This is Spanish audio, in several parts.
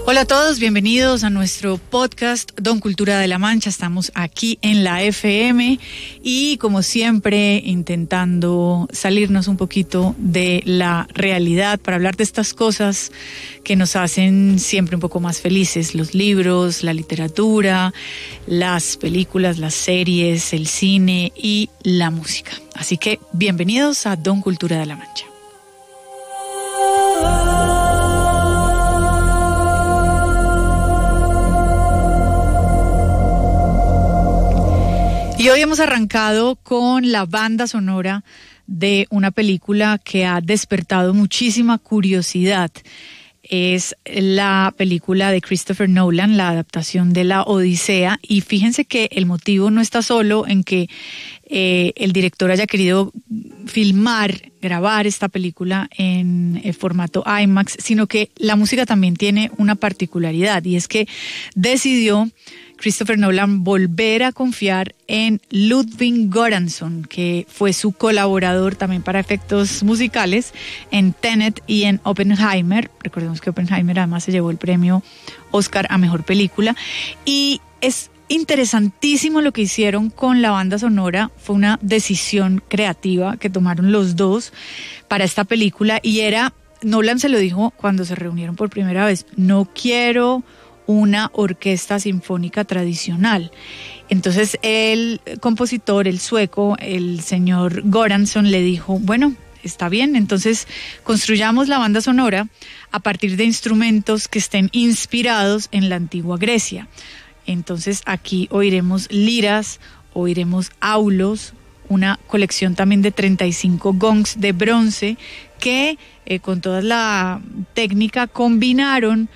Hola a todos, bienvenidos a nuestro podcast Don Cultura de la Mancha. Estamos aquí en la FM y como siempre intentando salirnos un poquito de la realidad para hablar de estas cosas que nos hacen siempre un poco más felices: los libros, la literatura, las películas, las series, el cine y la música. Así que bienvenidos a Don Cultura de la Mancha. Y hoy hemos arrancado con la banda sonora de una película que ha despertado muchísima curiosidad. Es la película de Christopher Nolan, la adaptación de La Odisea. Y fíjense que el motivo no está solo en que el director haya querido grabar esta película en el formato IMAX, sino que la música también tiene una particularidad, y es que decidió Christopher Nolan volver a confiar en Ludwig Göransson, que fue su colaborador también para efectos musicales en Tenet y en Oppenheimer. Recordemos que Oppenheimer además se llevó el premio Oscar a Mejor Película. Y es interesantísimo lo que hicieron con la banda sonora. Fue una decisión creativa que tomaron los dos para esta película, y Nolan se lo dijo cuando se reunieron por primera vez: no quiero una orquesta sinfónica tradicional. Entonces el compositor, el sueco, el señor Göransson, le dijo: bueno, está bien, entonces construyamos la banda sonora a partir de instrumentos que estén inspirados en la antigua Grecia. Entonces aquí oiremos liras, oiremos aulos, una colección también de 35 gongs de bronce que con toda la técnica combinaron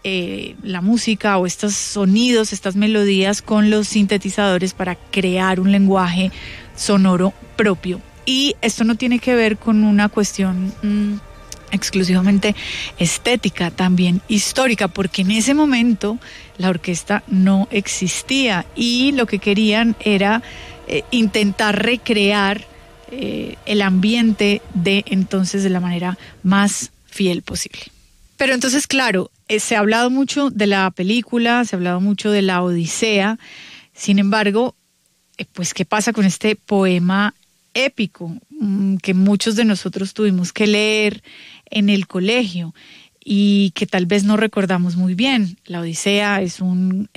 la música o estos sonidos, estas melodías con los sintetizadores para crear un lenguaje sonoro propio. Y esto no tiene que ver con una cuestión exclusivamente estética, también histórica, porque en ese momento la orquesta no existía y lo que querían era intentar recrear el ambiente de entonces de la manera más fiel posible. Pero entonces, claro, se ha hablado mucho de la película, se ha hablado mucho de La Odisea. Sin embargo, pues, ¿qué pasa con este poema épico que muchos de nosotros tuvimos que leer en el colegio y que tal vez no recordamos muy bien? La Odisea es un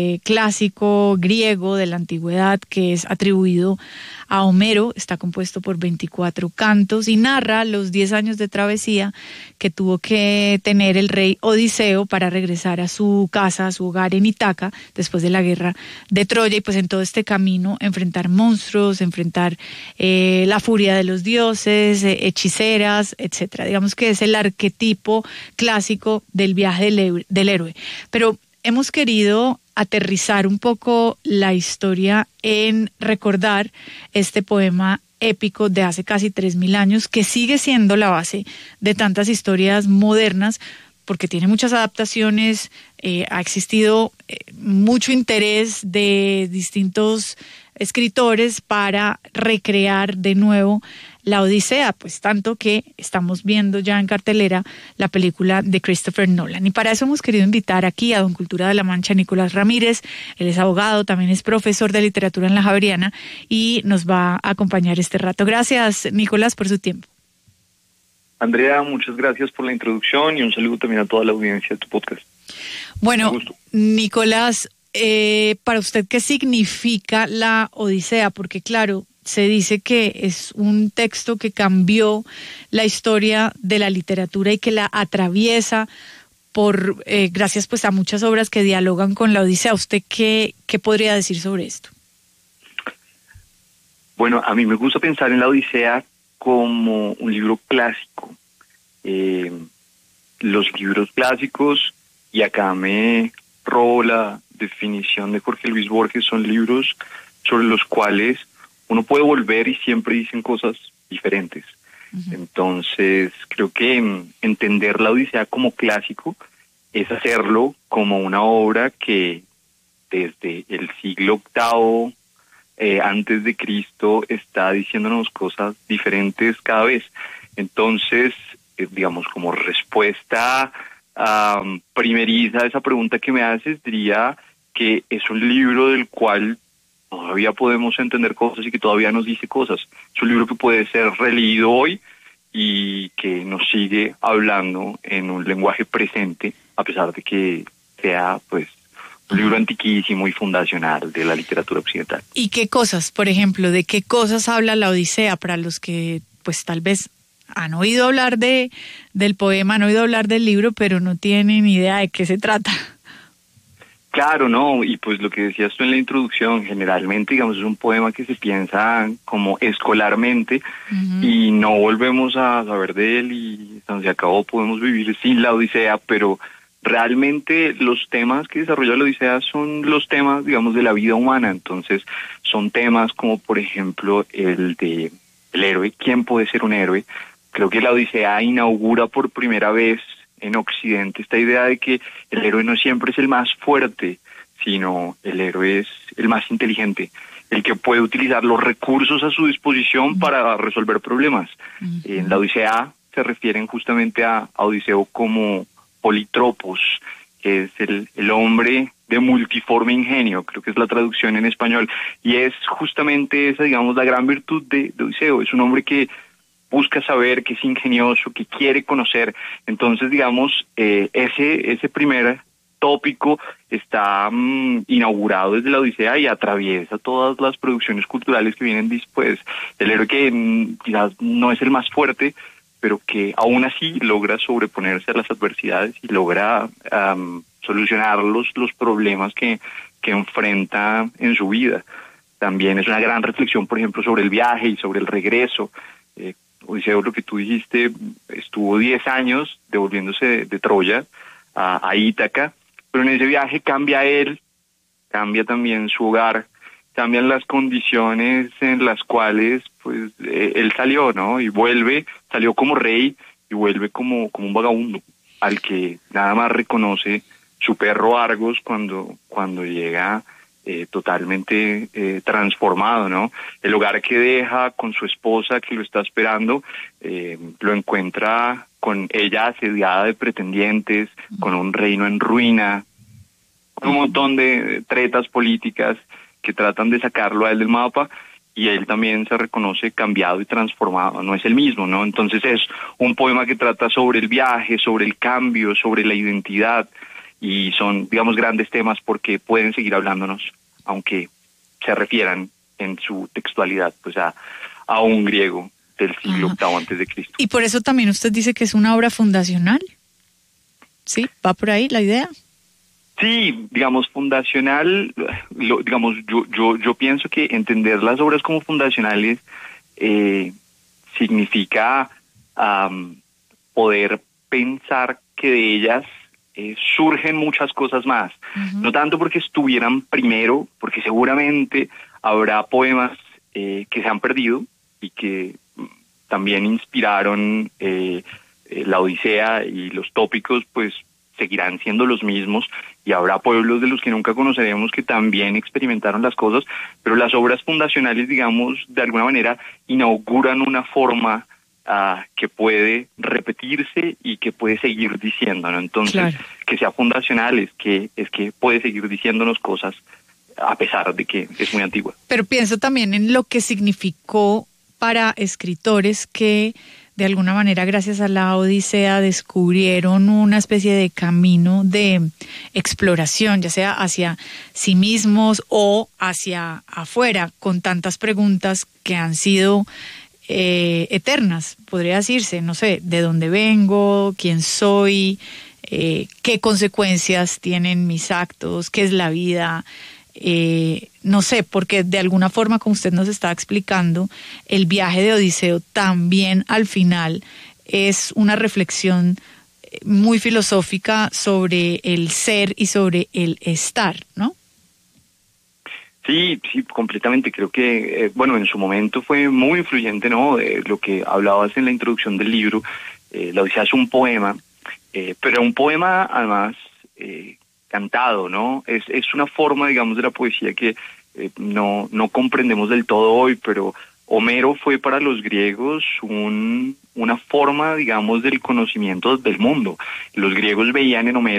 clásico griego de la antigüedad que es atribuido a Homero. Está compuesto por 24 cantos y narra los 10 años de travesía que tuvo que tener el rey Odiseo para regresar a su casa, a su hogar en Ítaca, después de la guerra de Troya, y pues en todo este camino enfrentar monstruos, enfrentar la furia de los dioses, hechiceras, etcétera. Digamos que es el arquetipo clásico del viaje del héroe. Pero hemos querido aterrizar un poco la historia en recordar este poema épico de hace casi 3.000 años, que sigue siendo la base de tantas historias modernas, porque tiene muchas adaptaciones. Ha existido mucho interés de distintos escritores para recrear de nuevo la Odisea, pues tanto que estamos viendo ya en cartelera la película de Christopher Nolan. Y para eso hemos querido invitar aquí a Don Cultura de la Mancha Nicolás Ramírez. Él es abogado, también es profesor de literatura en la Javeriana y nos va a acompañar este rato. Gracias, Nicolás, por su tiempo. Andrea, muchas gracias por la introducción y un saludo también a toda la audiencia de tu podcast. Bueno, Nicolás, para usted, ¿qué significa la Odisea? Porque claro, se dice que es un texto que cambió la historia de la literatura y que la atraviesa gracias pues a muchas obras que dialogan con la Odisea. ¿Usted qué podría decir sobre esto? Bueno, a mí me gusta pensar en la Odisea como un libro clásico. Los libros clásicos, y acá me robo la definición de Jorge Luis Borges, son libros sobre los cuales uno puede volver y siempre dicen cosas diferentes. Uh-huh. Entonces, creo que entender la Odisea como clásico es hacerlo como una obra que desde el siglo VIII antes de Cristo está diciéndonos cosas diferentes cada vez. Entonces, digamos, como respuesta primeriza esa pregunta que me haces, diría que es un libro del cual todavía podemos entender cosas y que todavía nos dice cosas. Es un libro que puede ser releído hoy y que nos sigue hablando en un lenguaje presente, a pesar de que sea, pues, un libro antiquísimo y fundacional de la literatura occidental. ¿Y qué cosas, por ejemplo, de qué cosas habla la Odisea para los que, pues, tal vez han oído hablar del poema, han oído hablar del libro, pero no tienen idea de qué se trata? Claro, no, y pues lo que decías tú en la introducción, generalmente, digamos, es un poema que se piensa como escolarmente y no volvemos a saber de él y se acabó, podemos vivir sin la Odisea, pero realmente los temas que desarrolla la Odisea son los temas, digamos, de la vida humana. Entonces son temas como, por ejemplo, el de el héroe. ¿Quién puede ser un héroe? Creo que la Odisea inaugura por primera vez en Occidente esta idea de que el héroe no siempre es el más fuerte, sino el héroe es el más inteligente, el que puede utilizar los recursos a su disposición para resolver problemas. En la Odisea se refieren justamente a Odiseo como politropos, que es el hombre de multiforme ingenio, creo que es la traducción en español, y es justamente esa, digamos, la gran virtud de Odiseo. Es un hombre que busca saber, que es ingenioso, que quiere conocer. Entonces, digamos, ese primer tópico está inaugurado desde la Odisea y atraviesa todas las producciones culturales que vienen después. El héroe que quizás no es el más fuerte, pero que aún así logra sobreponerse a las adversidades y logra solucionar los problemas que enfrenta en su vida. También es una gran reflexión, por ejemplo, sobre el viaje y sobre el regreso. Odiseo, lo que tú dijiste, estuvo 10 años devolviéndose de Troya a Ítaca, pero en ese viaje cambia él, cambia también su hogar, cambian las condiciones en las cuales pues él salió, ¿no? Y salió como rey y vuelve como un vagabundo, al que nada más reconoce su perro Argos cuando llega totalmente transformado, ¿no? El hogar que deja con su esposa que lo está esperando, lo encuentra con ella asediada de pretendientes, con un reino en ruina, con un montón de tretas políticas que tratan de sacarlo a él del mapa, y él también se reconoce cambiado y transformado, no es el mismo, ¿no? Entonces es un poema que trata sobre el viaje, sobre el cambio, sobre la identidad, y son, digamos, grandes temas porque pueden seguir hablándonos, aunque se refieran en su textualidad pues a un griego del siglo VIII antes de Cristo. Y por eso también usted dice que es una obra fundacional. ¿Sí? ¿Va por ahí la idea? Sí, digamos, fundacional, digamos, yo pienso que entender las obras como fundacionales significa poder pensar que de ellas surgen muchas cosas más, no tanto porque estuvieran primero, porque seguramente habrá poemas que se han perdido y que también inspiraron la Odisea, y los tópicos pues seguirán siendo los mismos, y habrá pueblos de los que nunca conoceremos que también experimentaron las cosas, pero las obras fundacionales, digamos, de alguna manera inauguran una forma que puede repetirse y que puede seguir diciendo, ¿no? Entonces, claro, que sea fundacional es que puede seguir diciéndonos cosas a pesar de que es muy antigua. Pero pienso también en lo que significó para escritores que de alguna manera, gracias a la Odisea, descubrieron una especie de camino de exploración, ya sea hacia sí mismos o hacia afuera, con tantas preguntas que han sido eternas, podría decirse, no sé, de dónde vengo, quién soy, qué consecuencias tienen mis actos, qué es la vida. No sé, porque de alguna forma, como usted nos está explicando, el viaje de Odiseo también al final es una reflexión muy filosófica sobre el ser y sobre el estar, ¿no? Sí, completamente. Creo que, bueno, en su momento fue muy influyente, ¿no? Lo que hablabas en la introducción del libro, la Odisea es un poema, pero un poema además cantado, ¿no? Es una forma, digamos, de la poesía que no comprendemos del todo hoy, pero Homero fue para los griegos una forma, digamos, del conocimiento del mundo. Los griegos veían en Homero